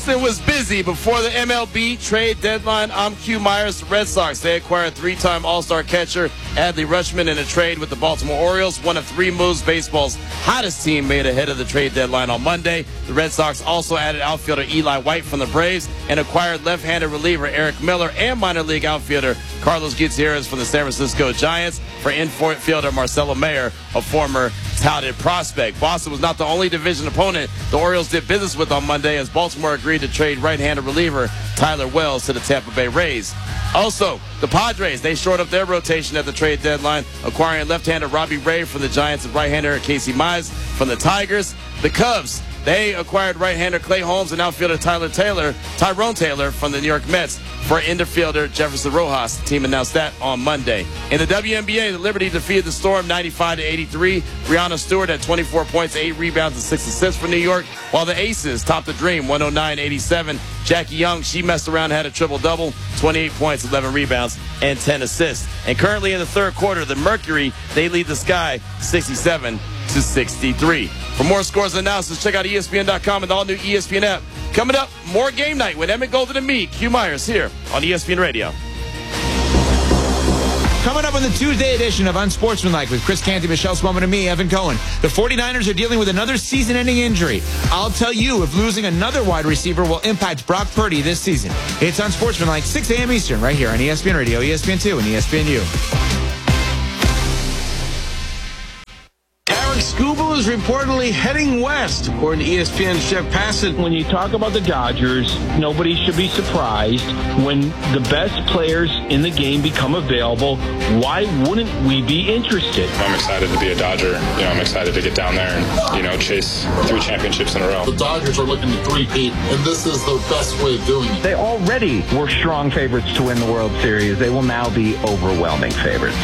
Boston was busy before the MLB trade deadline. I'm Q Myers. The Red Sox, they acquired three-time All-Star catcher Adley Rutschman in a trade with the Baltimore Orioles. One of three moves baseball's hottest team made ahead of the trade deadline on Monday. The Red Sox also added outfielder Eli White from the Braves and acquired left-handed reliever Eric Miller and minor league outfielder Carlos Gutierrez from the San Francisco Giants for infielder Marcelo Mayer, a former touted prospect. Boston was not the only division opponent the Orioles did business with on Monday, as Baltimore agreed to trade right-handed reliever Tyler Wells to the Tampa Bay Rays. Also, the Padres, they shored up their rotation at the trade deadline, acquiring left-hander Robbie Ray from the Giants and right-hander Casey Mize from the Tigers. The Cubs, they acquired right-hander Clay Holmes and outfielder Tyrone Taylor from the New York Mets for infielder Jefferson Rojas. The team announced that on Monday. In the WNBA, the Liberty defeated the Storm 95-83. Breanna Stewart had 24 points, 8 rebounds, and 6 assists for New York, while the Aces topped the Dream 109-87. Jackie Young, she messed around and had a triple-double, 28 points, 11 rebounds, and 10 assists. And currently in the third quarter, the Mercury, they lead the Sky 67-63. For more scores and analysis, check out ESPN.com and the all-new ESPN app. Coming up, more Game Night with Emmett Golden and me, Q Myers, here on ESPN Radio. Coming up on the Tuesday edition of Unsportsmanlike with Chris Canty, Michelle Spelman, and me, Evan Cohen. The 49ers are dealing with another season-ending injury. I'll tell you if losing another wide receiver will impact Brock Purdy this season. It's Unsportsmanlike, 6 a.m. Eastern, right here on ESPN Radio, ESPN2, and ESPNU. Skubal is reportedly heading west, according to ESPN's Jeff Passett. When you talk about the Dodgers, nobody should be surprised when the best players in the game become available. Why wouldn't we be interested? I'm excited to be a Dodger. I'm excited to get down there and, chase 3 championships in a row. The Dodgers are looking to three-peat, and this is the best way of doing it. They already were strong favorites to win the World Series. They will now be overwhelming favorites.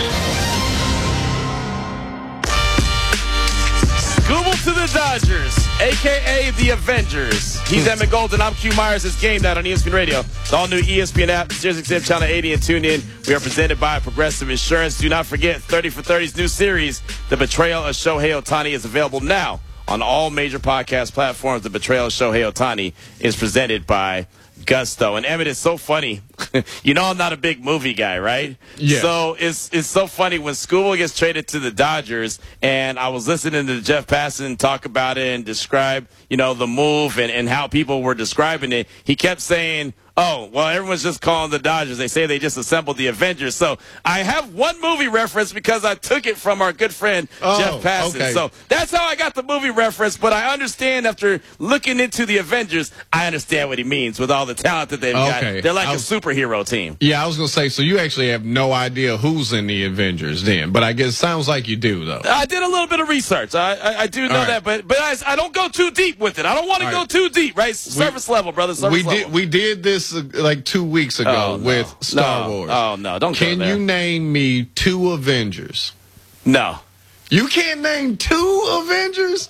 Google to the Dodgers, a.k.a. the Avengers. He's Emmett Golden. I'm Q Myers. It's Game Night on ESPN Radio. The all-new ESPN app, SiriusXM Channel 80, and tune in. We are presented by Progressive Insurance. Do not forget, 30 for 30's new series, The Betrayal of Shohei Ohtani, is available now on all major podcast platforms. The Betrayal of Shohei Ohtani is presented by Gusto. And Emmett, it's so funny. I'm not a big movie guy, right? Yeah. So it's so funny when Skubal gets traded to the Dodgers, and I was listening to Jeff Passan talk about it and describe, the move and how people were describing it. He kept saying, oh, well, everyone's just calling the Dodgers. They say they just assembled the Avengers. So I have one movie reference because I took it from our good friend Jeff Passan. Okay. So that's how I got the movie reference. But I understand after looking into the Avengers, I understand what he means with all the talent that they've got. They're like a superhero team. Yeah, I was going to say, so you actually have no idea who's in the Avengers then. But I guess it sounds like you do, though. I did a little bit of research. I do know that. But I don't go too deep with it. I don't want to go too deep, right? Surface level, brother. We did this like 2 weeks ago with Star Wars. Oh, no. Don't Can you name me 2 Avengers? No. You can't name 2 Avengers?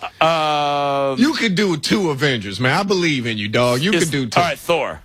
You could do 2 Avengers, man. I believe in you, dog. You could do 2. All right, Thor.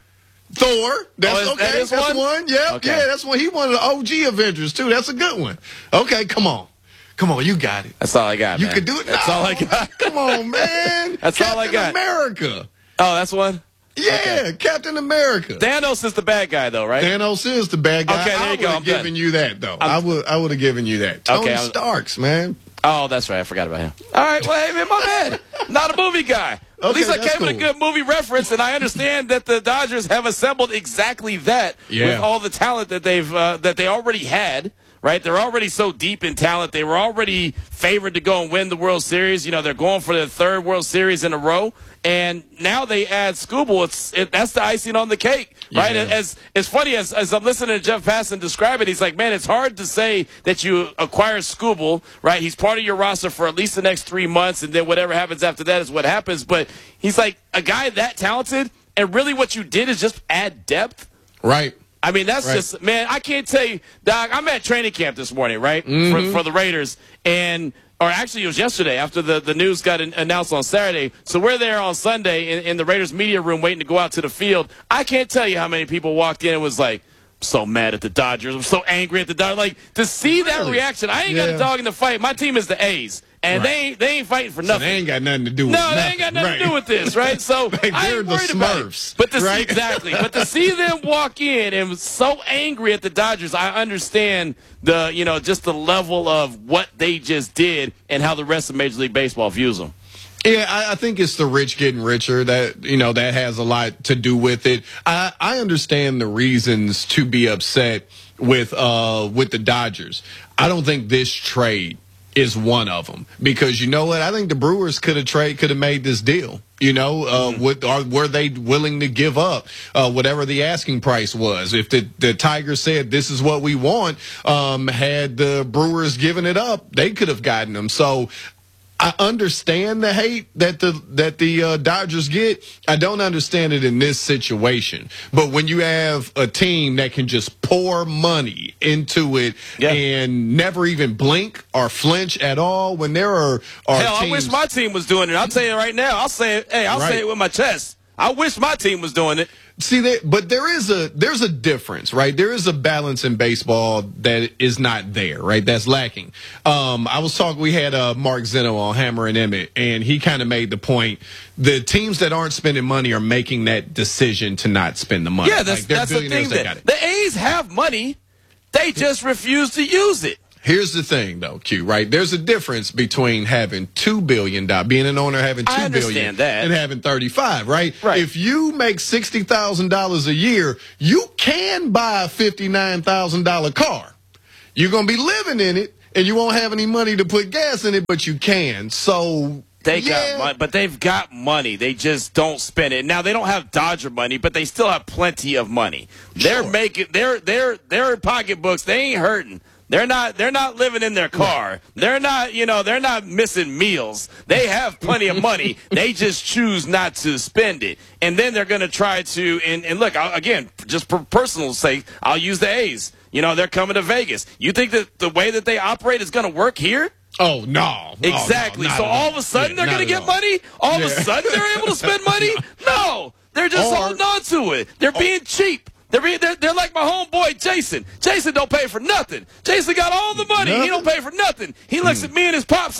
That's okay. That's one. Yeah, okay. Yeah, that's one. He one of the OG Avengers, too. That's a good one. Okay, come on. You got it. That's all I got, man. You could do it. That's all I got. Come on, man. That's all I got. Captain America. Oh, that's one? Yeah, okay. Captain America. Thanos is the bad guy, though, right? Thanos is the bad guy. Okay, there you go. I would have given you that, though. I would have given you that. Tony Starks, man. Oh, that's right. I forgot about him. All right, well, hey, man, my bad. Not a movie guy. At least I came with a good movie reference, and I understand that the Dodgers have assembled exactly that with all the talent that they already had. Right, they're already so deep in talent. They were already favored to go and win the World Series. They're going for their 3rd World Series in a row, and now they add Skubal. That's the icing on the cake, right? Yeah. As funny as I'm listening to Jeff Passan describe it, he's like, man, it's hard to say that you acquire Skubal, right? He's part of your roster for at least the next 3 months, and then whatever happens after that is what happens. But he's like, a guy that talented, and really what you did is just add depth, right? I mean, that's just, man, I can't tell you, Doc, I'm at training camp this morning, right, for the Raiders, or actually it was yesterday after the news got announced on Saturday. So we're there on Sunday in the Raiders media room waiting to go out to the field. I can't tell you how many people walked in and was like, I'm so mad at the Dodgers. I'm so angry at the Dodgers. Like, to see that reaction, I ain't got a dog in the fight. My team is the A's. And they ain't fighting for nothing. So they ain't got nothing to do with they ain't got nothing to do with this, right? So I ain't worried about it. But exactly. But to see them walk in and was so angry at the Dodgers, I understand just the level of what they just did and how the rest of Major League Baseball views them. Yeah, I think it's the rich getting richer that has a lot to do with it. I understand the reasons to be upset with the Dodgers. I don't think this trade is one of them, because you know what? I think the Brewers could have made this deal. Were they willing to give up whatever the asking price was? If the Tigers said this is what we want, had the Brewers given it up, they could have gotten them. So I understand the hate that the Dodgers get. I don't understand it in this situation. But when you have a team that can just pour money into it and never even blink or flinch at all, when there are hell, teams, I wish my team was doing it. I'll tell you right now. I'll say it. Hey, I'll say it with my chest. I wish my team was doing it. See, but there's a difference, right? There is a balance in baseball that is not there, right? That's lacking. We had Mark Zeno on Hammer and Emmett, and he kind of made the point: the teams that aren't spending money are making that decision to not spend the money. Yeah, that's the thing. The A's have money, they just refuse to use it. Here's the thing, though, Q, right? There's a difference between having $2 billion, being an owner having $2 billion, and having 35, right? If you make $60,000 a year, you can buy a $59,000 car. You're going to be living in it, and you won't have any money to put gas in it, but you can. So got money, but they've got money. They just don't spend it. Now they don't have Dodger money, but they still have plenty of money. They're making their pocketbooks. They ain't hurting. They're not living in their car. They're not missing meals. They have plenty of money. They just choose not to spend it. And then they're going to try to, and look, again, just for personal sake, I'll use the A's. They're coming to Vegas. You think that the way that they operate is going to work here? Oh, no. Exactly. So all of a sudden they're going to get money? All of a sudden they're able to spend money? No. They're just holding on to it. They're being cheap. They're like my homeboy Jason. Jason don't pay for nothing. Jason got all the money. He don't pay for nothing. He looks at me and his pops